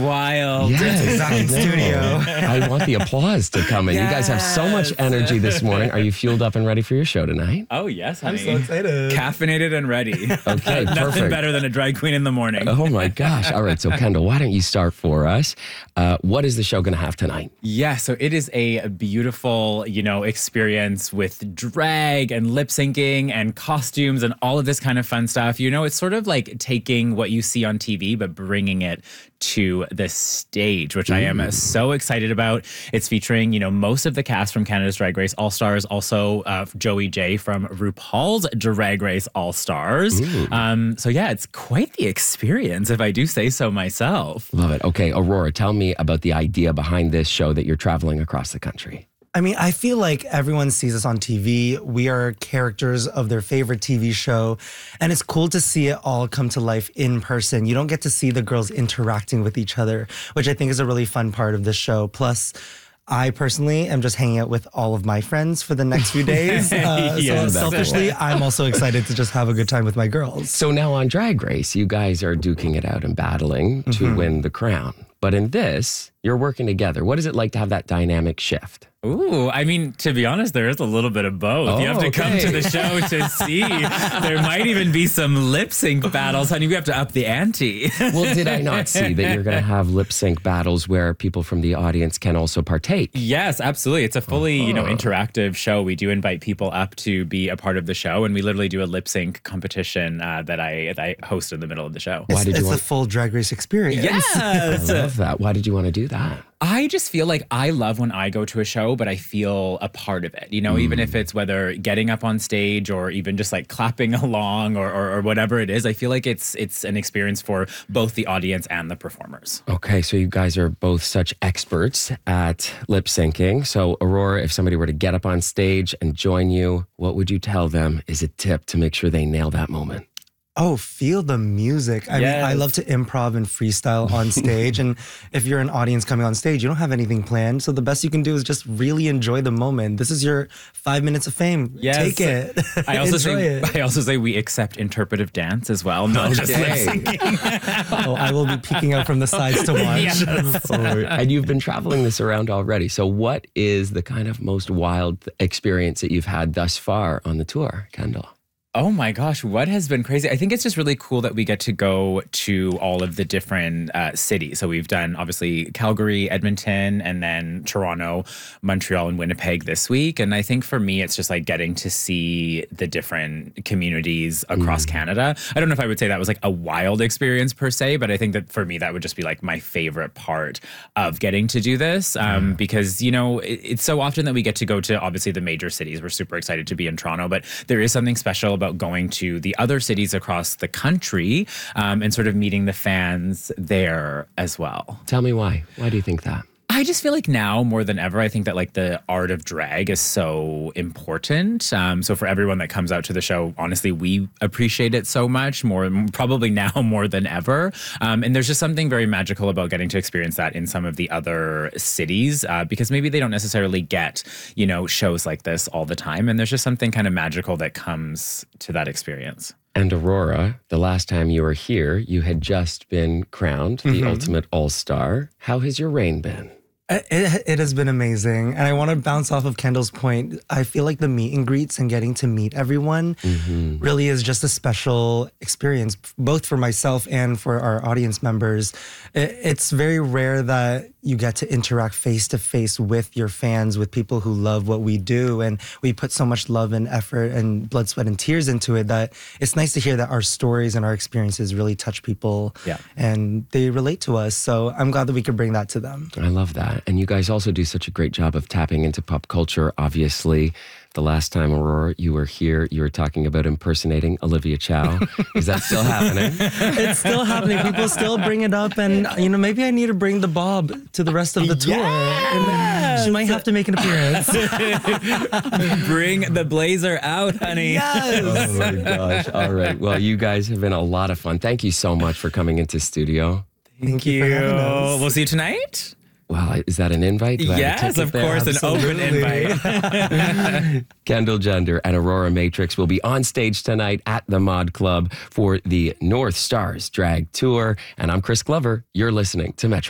wild. Yes, Exact studio. I want the applause to come in. You guys have so much energy this morning. Are you fueled up and ready for your show tonight? Oh, yes, honey. I'm so excited. Caffeinated and ready. Okay, Nothing perfect. better than a drag queen in the morning. Oh my gosh. All right. So Kendall, why don't you start for us? What is the show going to have tonight? Yeah, so it is a beautiful, experience with drag and lip syncing and costumes and all of this kind of fun stuff. It's sort of like taking what you see on TV, but bringing it to the stage, which I am so excited about. It's featuring, most of the cast from Canada's Drag Race All-Stars, also Joey J from RuPaul's Drag Race All-Stars. So yeah, it's quite the experience, if I do say so myself. Love it. Okay, Aurora, tell me about the idea behind this show that you're traveling across the country. I mean, I feel like everyone sees us on TV. We are characters of their favorite TV show. And it's cool to see it all come to life in person. You don't get to see the girls interacting with each other, which I think is a really fun part of the show. Plus, I personally am just hanging out with all of my friends for the next few days. So selfishly, I'm also excited to just have a good time with my girls. So now on Drag Race, you guys are duking it out and battling to win the crown. But in this, you're working together. What is it like to have that dynamic shift? Ooh, I mean, to be honest, there is a little bit of both. You have to come to the show to see. There might even be some lip sync battles. Honey, we have to up the ante. Well, did I not see that you're going to have lip sync battles where people from the audience can also partake? Yes, absolutely. It's a fully, interactive show. We do invite people up to be a part of the show, and we literally do a lip sync competition that I host in the middle of the show. Why did you It's want a full Drag Race experience. Yes. I love that. Why did you want to do that? I just feel like I love when I go to a show, but I feel a part of it, even if it's whether getting up on stage or even just like clapping along or whatever it is. I feel like it's an experience for both the audience and the performers. Okay, so you guys are both such experts at lip syncing. So Aurora, if somebody were to get up on stage and join you, what would you tell them is a tip to make sure they nail that moment? Oh, feel the music. I mean, I love to improv and freestyle on stage. And if you're an audience coming on stage, you don't have anything planned. So the best you can do is just really enjoy the moment. This is your 5 minutes of fame. Yes. Take it. I also say we accept interpretive dance as well, not just lip syncing. Oh, I will be peeking out from the sides to watch. Yes. And you've been traveling this around already. So what is the kind of most wild experience that you've had thus far on the tour, Kendall? Oh my gosh, what has been crazy? I think it's just really cool that we get to go to all of the different cities. So we've done obviously Calgary, Edmonton, and then Toronto, Montreal, and Winnipeg this week. And I think for me, it's just like getting to see the different communities across Canada. I don't know if I would say that was like a wild experience per se, but I think that for me, that would just be like my favorite part of getting to do this. Because, it's so often that we get to go to obviously the major cities. We're super excited to be in Toronto, but there is something special about going to the other cities across the country and sort of meeting the fans there as well. Tell me why. Why do you think that? I just feel like now more than ever, I think that like the art of drag is so important. So for everyone that comes out to the show, honestly, we appreciate it so much more, probably now more than ever. And there's just something very magical about getting to experience that in some of the other cities because maybe they don't necessarily get, shows like this all the time. And there's just something kind of magical that comes to that experience. And Aurora, the last time you were here, you had just been crowned the Ultimate All-Star. How has your reign been? It has been amazing. And I want to bounce off of Kendall's point. I feel like the meet and greets and getting to meet everyone really is just a special experience, both for myself and for our audience members. It's very rare that you get to interact face to face with your fans, with people who love what we do. And we put so much love and effort and blood, sweat, and tears into it that it's nice to hear that our stories and our experiences really touch people and they relate to us. So I'm glad that we could bring that to them. I love that. And you guys also do such a great job of tapping into pop culture. Obviously, the last time, Aurora, you were here, you were talking about impersonating Olivia Chow. Is that still happening? It's still happening. People still bring it up. And, maybe I need to bring the bob to the rest of the tour. And she might have to make an appearance. Bring the blazer out, honey. Yes. Oh, my gosh. All right. Well, you guys have been a lot of fun. Thank you so much for coming into studio. Thank you for having us. We'll see you tonight. Well, is that an invite? Do I have a Yes, ticket of there? course, Absolutely. an open invite. Kendall Gender and Aurora Matrix will be on stage tonight at the Mod Club for the North Stars Drag Tour. And I'm Chris Glover. You're listening to Metro.